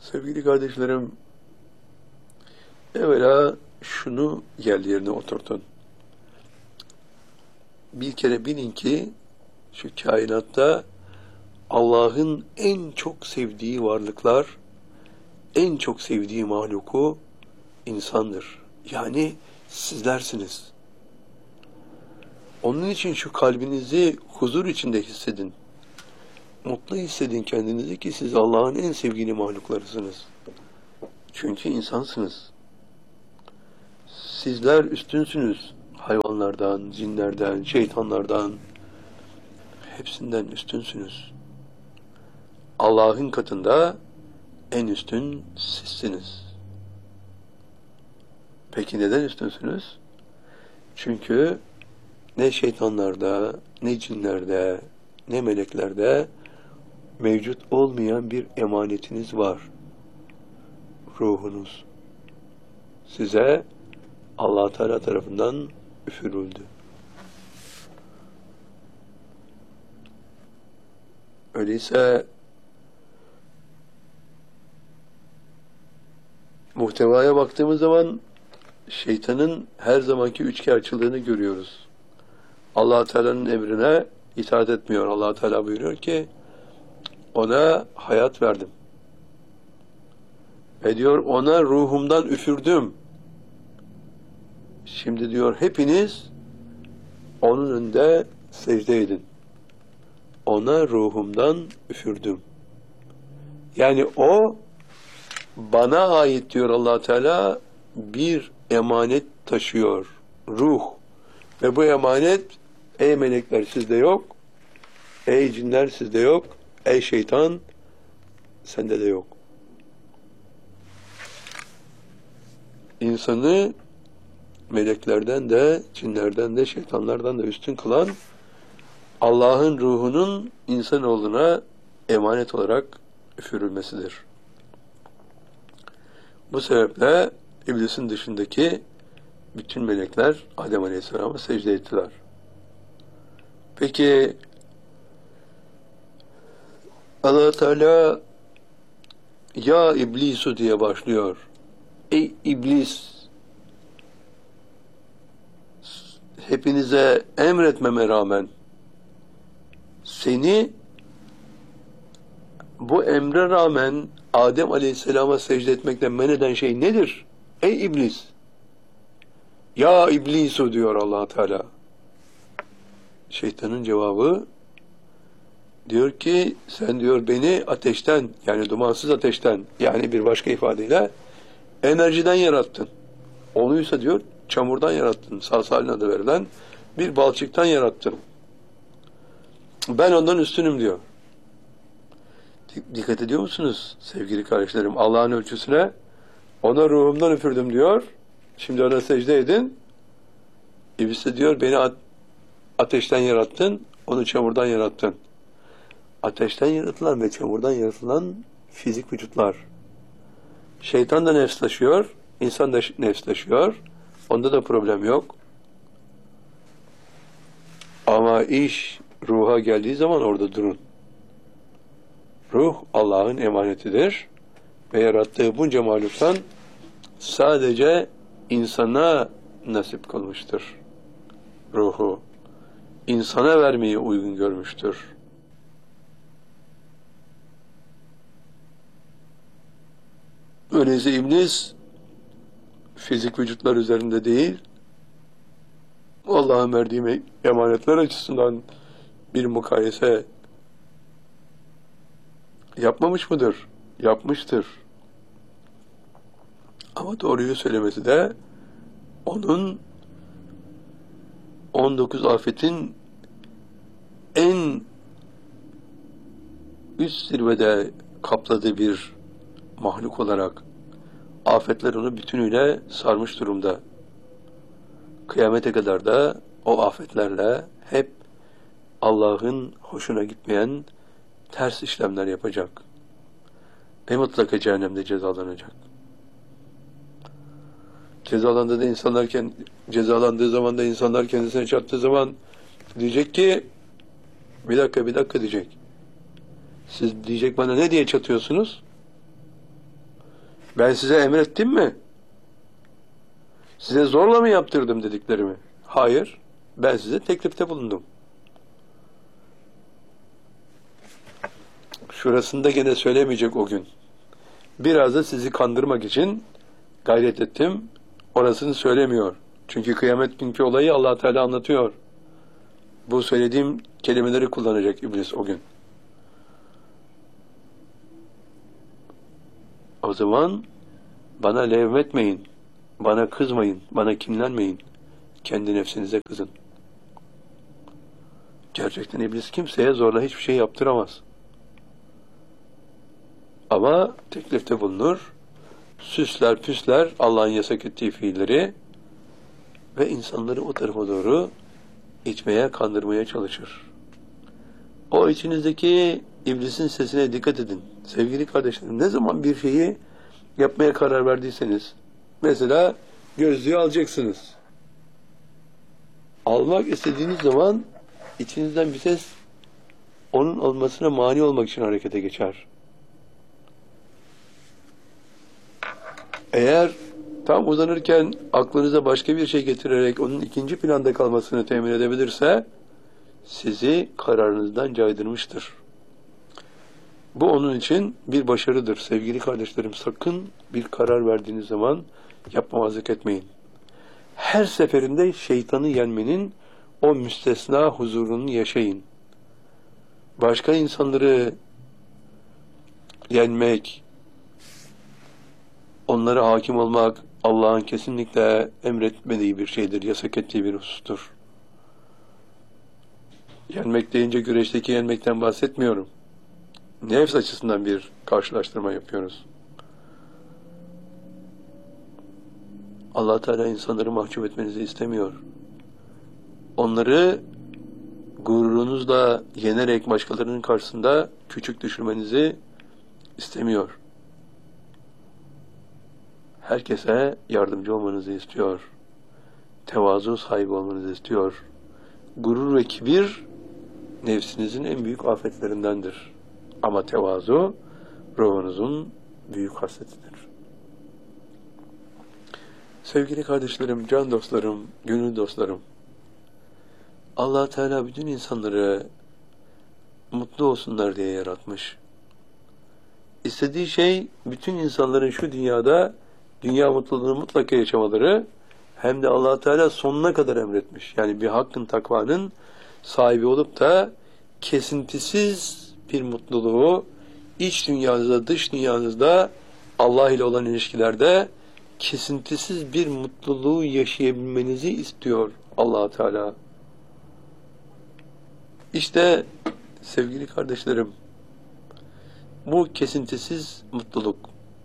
Sevgili kardeşlerim, evvela şunu yerli yerine oturtun. Bir kere bilin ki şu kainatta Allah'ın en çok sevdiği varlıklar, en çok sevdiği mahluku insandır. Yani sizlersiniz. Onun için şu kalbinizi huzur içinde hissedin. Mutlu hissedin kendinizi ki siz Allah'ın en sevgili mahluklarısınız. Çünkü insansınız. Sizler üstünsünüz. Hayvanlardan, cinlerden, şeytanlardan, hepsinden üstünsünüz. Allah'ın katında en üstün sizsiniz. Peki neden üstünsünüz? Çünkü ne şeytanlarda, ne cinlerde, ne meleklerde mevcut olmayan bir emanetiniz var. Ruhunuz. Size Allah Teala tarafından üfürüldü. Öyleyse muhtevaya baktığımız zaman şeytanın her zamanki üçkağıtçılığını görüyoruz. Allah Teala'nın emrine itaat etmiyor. Allah Teala buyuruyor ki ona hayat verdim. Ve diyor ona ruhumdan üfürdüm. Şimdi diyor hepiniz onun önünde secde edin. Ona ruhumdan üfürdüm. Yani o bana ait diyor Allah Teala bir emanet taşıyor. Ruh. Ve bu emanet ey melekler sizde yok. Ey cinler sizde yok. Ey şeytan sende de yok. İnsanı meleklerden de, cinlerden de, şeytanlardan da üstün kılan Allah'ın ruhunun insanoğluna emanet olarak üfürülmesidir. Bu sebeple iblisin dışındaki bütün melekler Adem Aleyhisselam'a secde ettiler. Peki Allah Teala ya iblisu diye başlıyor. Ey iblis, hepinize emretmeme rağmen seni bu emre rağmen Adem Aleyhisselam'a secde etmekten men eden şey nedir? Ey iblis! Ya iblisu diyor Allah Teala. Şeytanın cevabı diyor ki sen diyor beni ateşten yani dumansız ateşten yani bir başka ifadeyle enerjiden yarattın. Onuysa diyor çamurdan yarattın. Salsalin adı verilen bir balçıktan yarattın. Ben ondan üstünüm diyor. Dikkat ediyor musunuz sevgili kardeşlerim? Allah'ın ölçüsüne ona ruhumdan üfürdüm diyor. Şimdi ona secde edin. İblis de diyor beni ateşten yarattın. Onu çamurdan yarattın. Ateşten yaratılan ve çamurdan yaratılan fizik vücutlar. Şeytan da nefs taşıyor. İnsan da nefs taşıyor. Onda da problem yok. Ama iş ruha geldiği zaman orada durun. Ruh Allah'ın emanetidir ve yarattığı bunca mahluktan sadece insana nasip kılmıştır. Ruhu insana vermeyi uygun görmüştür. Öyleyse iblis fizik vücutlar üzerinde değil, Allah'ın verdiği emanetler açısından bir mukayese yapmamış mıdır? Yapmıştır. Ama doğruyu söylemesi de onun 19 afetin en üst zirvede kapladığı bir mahluk olarak afetler onu bütünüyle sarmış durumda. Kıyamete kadar da o afetlerle hep Allah'ın hoşuna gitmeyen ters işlemler yapacak. Ve mutlaka cehennemde cezalanacak. Cezalandığı zaman da insanlar kendisine çattığı zaman diyecek ki bir dakika diyecek. Siz diyecek bana ne diye çatıyorsunuz? Ben size emrettim mi? Size zorla mı yaptırdım dediklerimi? Hayır. Ben size teklifte bulundum. Şurasında gene söylemeyecek o gün. Biraz da sizi kandırmak için gayret ettim. Orasını söylemiyor. Çünkü kıyamet günkü olayı Allah Teala anlatıyor. Bu söylediğim kelimeleri kullanacak iblis o gün. O zaman bana levmetmeyin, bana kızmayın, bana kinlenmeyin. Kendi nefsinize kızın. Gerçekten iblis kimseye zorla hiçbir şey yaptıramaz. Ama teklifte bulunur, süsler püsler Allah'ın yasak ettiği fiilleri ve insanları o tarafa doğru itmeye, kandırmaya çalışır. O içinizdeki iblisin sesine dikkat edin. Sevgili kardeşlerim, ne zaman bir şeyi yapmaya karar verdiyseniz, mesela gözlüğü alacaksınız. Almak istediğiniz zaman içinizden bir ses onun olmasına mani olmak için harekete geçer. Eğer tam uzanırken aklınıza başka bir şey getirerek onun ikinci planda kalmasını temin edebilirse sizi kararınızdan caydırmıştır. Bu onun için bir başarıdır. Sevgili kardeşlerim, sakın bir karar verdiğiniz zaman yapmamazlık etmeyin. Her seferinde şeytanı yenmenin o müstesna huzurunu yaşayın. Başka insanları yenmek, onlara hakim olmak Allah'ın kesinlikle emretmediği bir şeydir, yasak ettiği bir husustur. Yenmek deyince güreşteki yenmekten bahsetmiyorum. Nefs açısından bir karşılaştırma yapıyoruz. Allah Teala insanları mahcup etmenizi istemiyor. Onları gururunuzla yenerek başkalarının karşısında küçük düşürmenizi istemiyor. Herkese yardımcı olmanızı istiyor. Tevazu sahibi olmanızı istiyor. Gurur ve kibir nefsinizin en büyük afetlerindendir. Ama tevazu ruhunuzun büyük hasletidir. Sevgili kardeşlerim, can dostlarım, gönül dostlarım, Allah Teala bütün insanları mutlu olsunlar diye yaratmış. İstediği şey bütün insanların şu dünyada dünya mutluluğunu mutlaka yaşamaları, hem de Allah Teala sonuna kadar emretmiş. Yani bir hakkın, takvanın sahibi olup da kesintisiz bir mutluluğu iç dünyanızda, dış dünyanızda Allah ile olan ilişkilerde kesintisiz bir mutluluğu yaşayabilmenizi istiyor Allah Teala. İşte sevgili kardeşlerim, bu kesintisiz mutluluk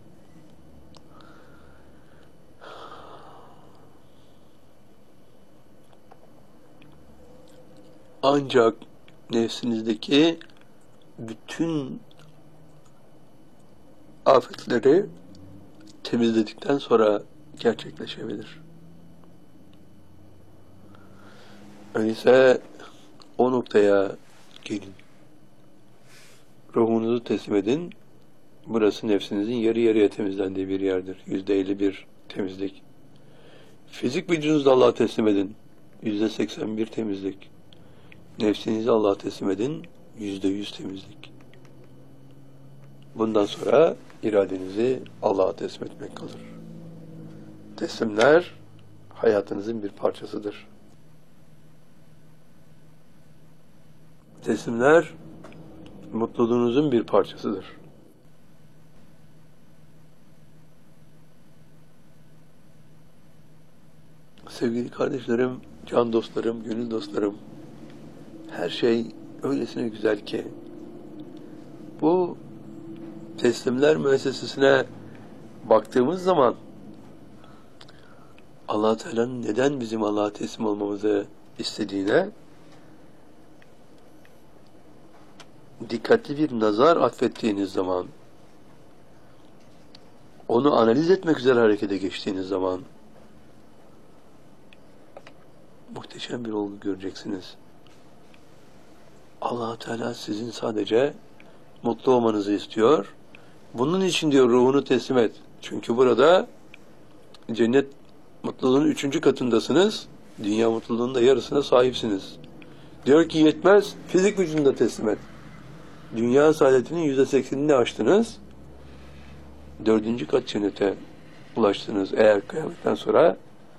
ancak nefsinizdeki bütün afetleri temizledikten sonra gerçekleşebilir. Öyleyse o noktaya gelin. Ruhunuzu teslim edin. Burası nefsinizin yarı yarıya temizlendiği bir yerdir. %51 temizlik. Fizik vücudunuzu Allah'a teslim edin. %81 temizlik. Nefsinizi Allah'a teslim edin. %100 temizlik. Bundan sonra iradenizi Allah'a teslim etmek kalır. Teslimler hayatınızın bir parçasıdır. Teslimler mutluluğunuzun bir parçasıdır. Sevgili kardeşlerim, can dostlarım, gönül dostlarım, her şey öylesine güzel ki bu teslimler müessesesine baktığımız zaman Allah Teala'nın neden bizim Allah'a teslim olmamızı istediğine dikkatli bir nazar atfettiğiniz zaman, onu analiz etmek üzere harekete geçtiğiniz zaman muhteşem bir olgu göreceksiniz. Allah Teala sizin sadece mutlu olmanızı istiyor. Bunun için diyor ruhunu teslim et. Çünkü burada cennet mutluluğunun 3. katındasınız. Dünya mutluluğunun da yarısına sahipsiniz. Diyor ki yetmez, fizik gücünü de teslim et. Dünya saadetinin %80'ini aştınız. 4. kat cennete ulaştınız eğer kıyametten sonra,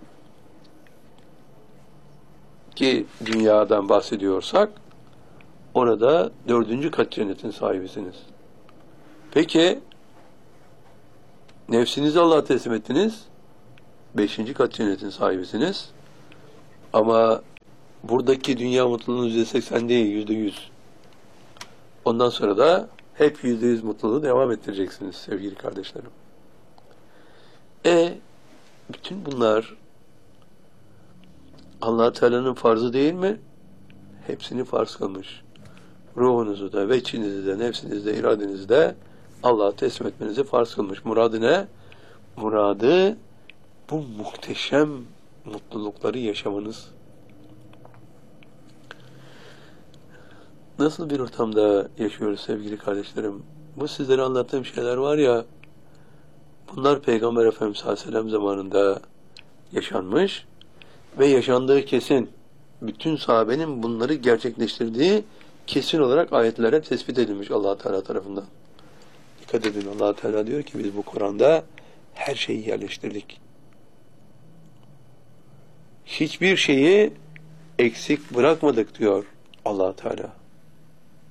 ki dünyadan bahsediyorsak orada 4. kat cennetin sahibisiniz. Peki nefsinizi Allah'a teslim ettiniz. 5. kat cennetin sahibisiniz. Ama buradaki dünya mutluluğunun %80 değil, %100. Ondan sonra da hep %100 mutluluğu devam ettireceksiniz sevgili kardeşlerim. Bütün bunlar Allah Teala'nın farzı değil mi? Hepsini farz kılmış. Ruhunuzu da, veçinizi de, nefsinizi de, iradenizi de Allah'a teslim etmenizi farz kılmış. Muradı ne? Muradı bu muhteşem mutlulukları yaşamanız. Nasıl bir ortamda yaşıyoruz sevgili kardeşlerim? Bu sizlere anlattığım şeyler var ya, bunlar Peygamber Efendimiz sallallahu aleyhi ve sellem zamanında yaşanmış ve yaşandığı kesin. Bütün sahabenin bunları gerçekleştirdiği kesin olarak ayetlere tespit edilmiş Allah Teala tarafından. Dikkat edin, Allah Teala diyor ki biz bu Kur'an'da her şeyi yerleştirdik. Hiçbir şeyi eksik bırakmadık diyor Allah Teala.